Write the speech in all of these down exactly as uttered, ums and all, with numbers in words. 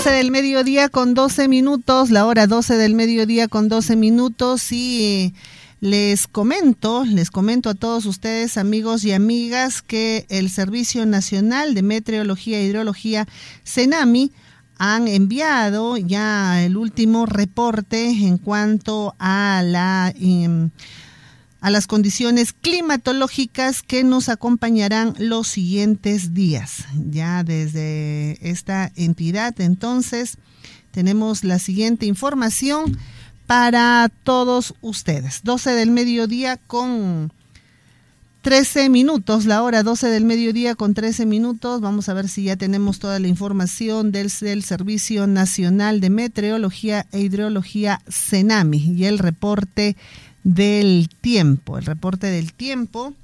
doce del mediodía con doce minutos, la hora doce del mediodía con doce minutos y les comento, les comento a todos ustedes, amigos y amigas, que el Servicio Nacional de Meteorología e Hidrología, CENAMI, han enviado ya el último reporte en cuanto a la eh, a las condiciones climatológicas que nos acompañarán los siguientes días. Ya desde esta entidad, entonces, tenemos la siguiente información para todos ustedes. doce del mediodía con trece minutos, la hora doce del mediodía con trece minutos. Vamos a ver si ya tenemos toda la información del, del Servicio Nacional de Meteorología e Hidrología, CENAMI, y el reporte del tiempo, el reporte del tiempo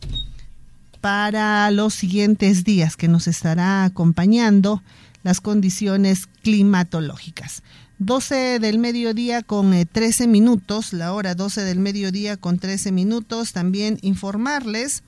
para los siguientes días que nos estará acompañando las condiciones climatológicas. doce del mediodía con eh, trece minutos, la hora doce del mediodía con trece minutos. También informarles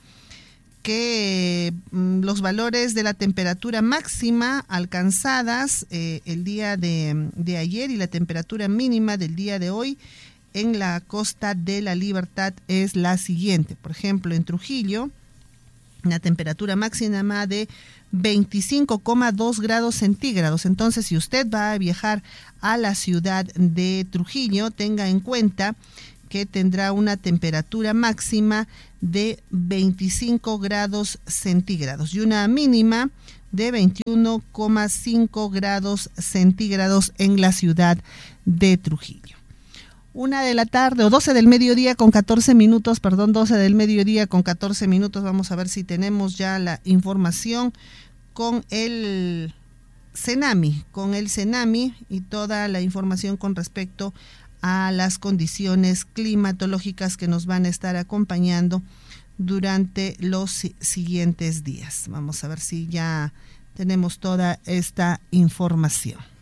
que eh, los valores de la temperatura máxima alcanzadas eh, el día de, de ayer y la temperatura mínima del día de hoy en la Costa de la Libertad es la siguiente. Por ejemplo, en Trujillo, una temperatura máxima de veinticinco coma dos grados centígrados. Entonces, si usted va a viajar a la ciudad de Trujillo, tenga en cuenta que tendrá una temperatura máxima de veinticinco grados centígrados y una mínima de veintiuno coma cinco grados centígrados en la ciudad de Trujillo. Una de la tarde, o doce del mediodía con catorce minutos, perdón, doce del mediodía con catorce minutos. Vamos a ver si tenemos ya la información con el CENAMI, con el CENAMI y toda la información con respecto a las condiciones climatológicas que nos van a estar acompañando durante los siguientes días. Vamos a ver si ya tenemos toda esta información.